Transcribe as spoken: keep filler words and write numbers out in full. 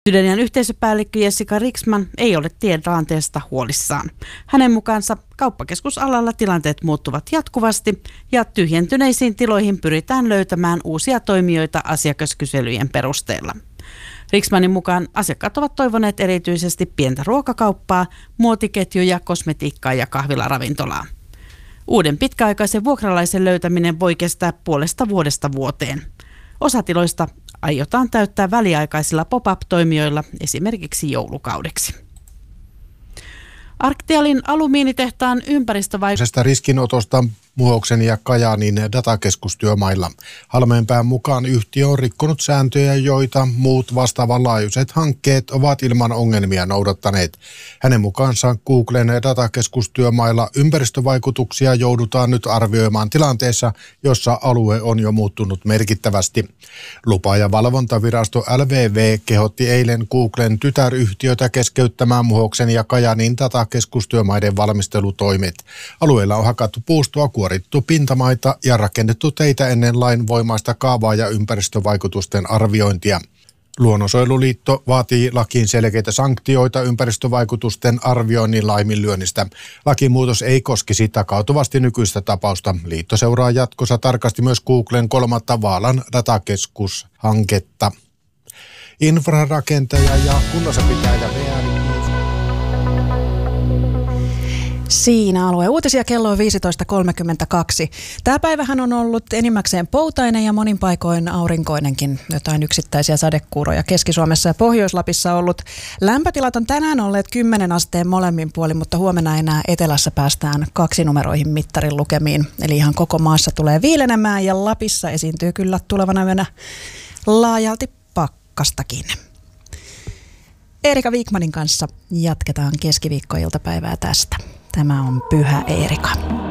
Sydänjän yhteisöpäällikkö Jessica Riksman ei ole tilanteesta huolissaan. Hänen mukaansa kauppakeskusalalla tilanteet muuttuvat jatkuvasti ja tyhjentyneisiin tiloihin pyritään löytämään uusia toimijoita asiakaskyselyjen perusteella. Riksmanin mukaan asiakkaat ovat toivoneet erityisesti pientä ruokakauppaa, muotiketjuja, kosmetiikkaa ja kahvilaravintolaa. Uuden pitkäaikaisen vuokralaisen löytäminen voi kestää puolesta vuodesta vuoteen. Osa tiloista aiotaan täyttää väliaikaisilla pop-up-toimijoilla esimerkiksi joulukaudeksi. Arctialin alumiinitehtaan ympäristövaikutuksesta riskinotosta Muhoksen ja Kajaanin datakeskustyömailla. Halmeenpään mukaan yhtiö on rikkonut sääntöjä, joita muut vastaavanlaajuiset hankkeet ovat ilman ongelmia noudattaneet. Hänen mukaansa Googlen datakeskustyömailla ympäristövaikutuksia joudutaan nyt arvioimaan tilanteessa, jossa alue on jo muuttunut merkittävästi. Lupa- ja valvontavirasto L V V kehotti eilen Googlen tytäryhtiötä keskeyttämään Muhoksen ja Kajaanin datakeskustyömaiden valmistelutoimet. Alueella on hakattu puustoa, kuorittu pintamaita ja rakennettu teitä ennen lain voimaista kaavaa ja ympäristövaikutusten arviointia. Luonnonsuojeluliitto vaatii lakiin selkeitä sanktioita ympäristövaikutusten arvioinnin laiminlyönnistä. Lakimuutos ei koskisi takautuvasti nykyistä tapausta. Liitto seuraa jatkossa tarkasti myös Googlen kolmatta Vaalan datakeskushanketta. Infrarakentaja ja kunnossapitäjä V R. Siinä alue uutisia kello on viisitoista kolmekymmentäkaksi. Tämä päivähän on ollut enimmäkseen poutainen ja monin paikoin aurinkoinenkin. Jotain yksittäisiä sadekuuroja Keski-Suomessa ja Pohjois-Lapissa ollut. Lämpötilat on tänään olleet kymmenen asteen molemmin puolin, mutta huomenna enää etelässä päästään kaksinumeroihin mittarin lukemiin. Eli ihan koko maassa tulee viilenemään ja Lapissa esiintyy kyllä tulevana yönä laajalti pakkastakin. Eerika Wikmanin kanssa jatketaan keskiviikkoiltapäivää tästä. Tämä on Pyhä Eerika.